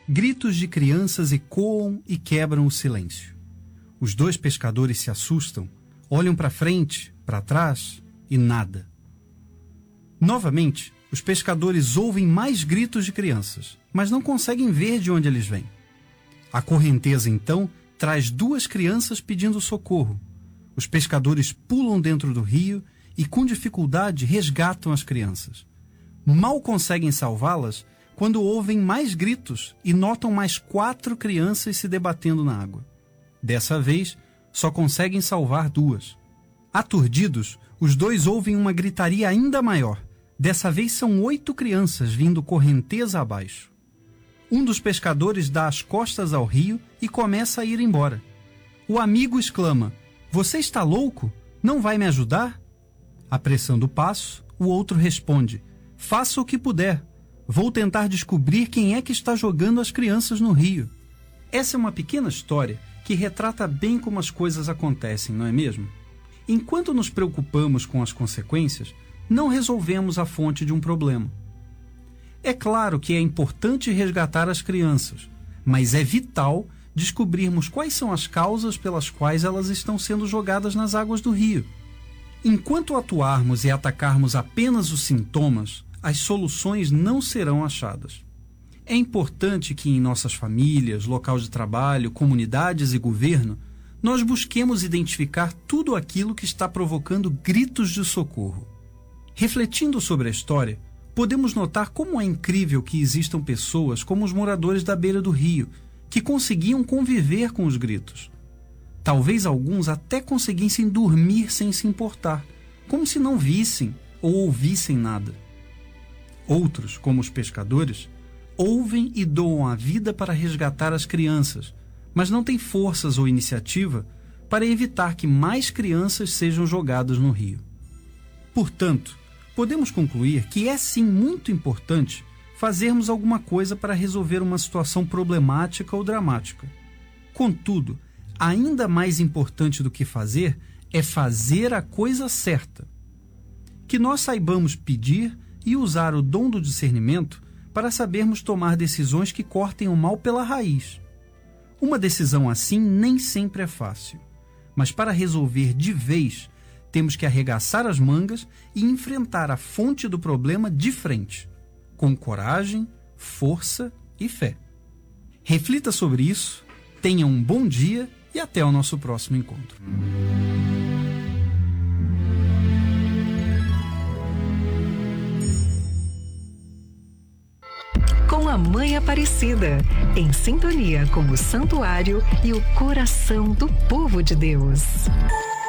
Gritos de crianças ecoam e quebram o silêncio. Os dois pescadores se assustam, olham para frente, para trás e nada. Novamente, os pescadores ouvem mais gritos de crianças, mas não conseguem ver de onde eles vêm. A correnteza, então, traz duas crianças pedindo socorro. Os pescadores pulam dentro do rio e, com dificuldade, resgatam as crianças. Mal conseguem salvá-las quando ouvem mais gritos e notam mais 4 crianças se debatendo na água. Dessa vez, só conseguem salvar 2. Aturdidos, os dois ouvem uma gritaria ainda maior. Dessa vez são 8 crianças vindo correnteza abaixo. Um dos pescadores dá as costas ao rio e começa a ir embora. O amigo exclama: "Você está louco? Não vai me ajudar?" Apressando o passo, o outro responde: "Faça o que puder. Vou tentar descobrir quem é que está jogando as crianças no rio." Essa é uma pequena história que retrata bem como as coisas acontecem, não é mesmo? Enquanto nos preocupamos com as consequências, não resolvemos a fonte de um problema. É claro que é importante resgatar as crianças, mas é vital descobrirmos quais são as causas pelas quais elas estão sendo jogadas nas águas do rio. Enquanto atuarmos e atacarmos apenas os sintomas, as soluções não serão achadas. É importante que em nossas famílias, local de trabalho, comunidades e governo, nós busquemos identificar tudo aquilo que está provocando gritos de socorro. Refletindo sobre a história, podemos notar como é incrível que existam pessoas como os moradores da beira do rio, que conseguiam conviver com os gritos. Talvez alguns até conseguissem dormir sem se importar, como se não vissem ou ouvissem nada. Outros, como os pescadores, ouvem e doam a vida para resgatar as crianças, mas não têm forças ou iniciativa para evitar que mais crianças sejam jogadas no rio. Portanto, podemos concluir que é sim muito importante fazermos alguma coisa para resolver uma situação problemática ou dramática. Contudo, ainda mais importante do que fazer é fazer a coisa certa. Que nós saibamos pedir e usar o dom do discernimento para sabermos tomar decisões que cortem o mal pela raiz. Uma decisão assim nem sempre é fácil, mas para resolver de vez, temos que arregaçar as mangas e enfrentar a fonte do problema de frente, com coragem, força e fé. Reflita sobre isso, tenha um bom dia e até o nosso próximo encontro. Com a Mãe Aparecida, em sintonia com o santuário e o coração do povo de Deus.